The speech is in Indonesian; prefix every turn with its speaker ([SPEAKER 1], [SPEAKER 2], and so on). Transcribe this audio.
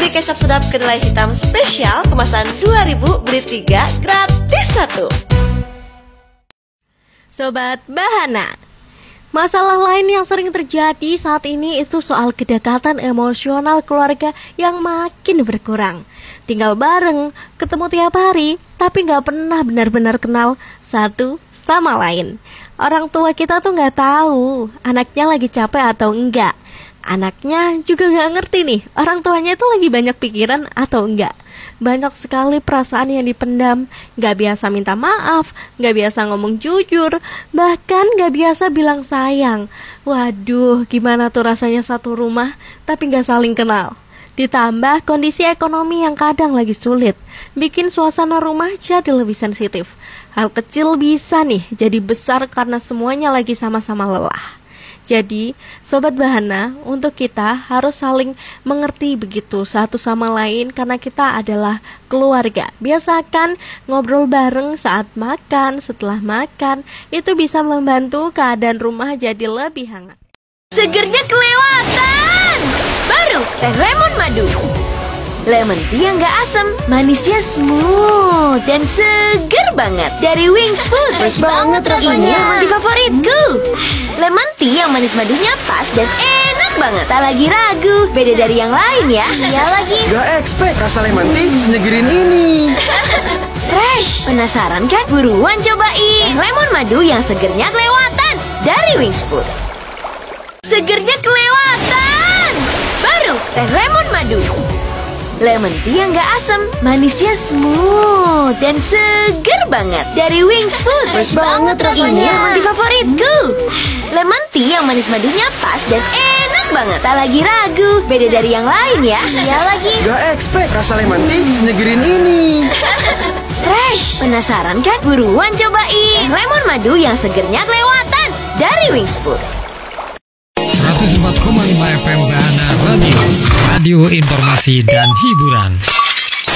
[SPEAKER 1] beli kecap sedap kedelai hitam spesial kemasan 2.000 beli 3 gratis 1.
[SPEAKER 2] Sobat Bahana, masalah lain yang sering terjadi saat ini itu soal kedekatan emosional keluarga yang makin berkurang. Tinggal bareng, ketemu tiap hari, tapi gak pernah benar-benar kenal satu sama lain. Orang tua kita tuh gak tahu anaknya lagi capek atau enggak. Anaknya juga gak ngerti nih, orang tuanya itu lagi banyak pikiran atau enggak. Banyak sekali perasaan yang dipendam, gak biasa minta maaf, gak biasa ngomong jujur, bahkan gak biasa bilang sayang. Waduh, gimana tuh rasanya satu rumah tapi gak saling kenal. Ditambah kondisi ekonomi yang kadang lagi sulit, bikin suasana rumah jadi lebih sensitif. Hal kecil bisa nih jadi besar karena semuanya lagi sama-sama lelah. Jadi, Sobat Bahana, untuk kita harus saling mengerti begitu satu sama lain karena kita adalah keluarga. Biasakan ngobrol bareng saat makan, setelah makan, itu bisa membantu keadaan rumah jadi lebih hangat.
[SPEAKER 3] Segernya kelewatan! Baru teh lemon madu. Lemon tea yang gak asam, manisnya smooth dan seger banget. Dari Wings Food.
[SPEAKER 4] Fresh banget rasanya.
[SPEAKER 3] Ini yang di favoritku. Lemon tea yang manis madunya pas dan enak banget. Tak lagi ragu, beda dari yang lain ya.
[SPEAKER 4] Iya lagi. Gak expect rasa lemon tea senyegerin ini.
[SPEAKER 3] Fresh. Penasaran kan? Buruan cobain lemon madu yang segernya kelewatan dari Wings Food. Segernya kelewatan. Baru teh lemon madu. Lemon tea yang gak asam, manisnya smooth dan seger banget. Dari Wings Food.
[SPEAKER 4] Fresh banget rasanya.
[SPEAKER 3] Ini yang di favoritku. Lemon tea yang manis madunya pas dan enak banget. Tak lagi ragu, beda dari yang lain ya.
[SPEAKER 4] Iya lagi. Gak expect rasa lemon tea senyegerin ini.
[SPEAKER 3] Fresh. Penasaran kan? Buruan cobain lemon madu yang segernya kelewatan dari Wings Food.
[SPEAKER 5] 104,5 FM Bahana Radio, radio informasi dan hiburan.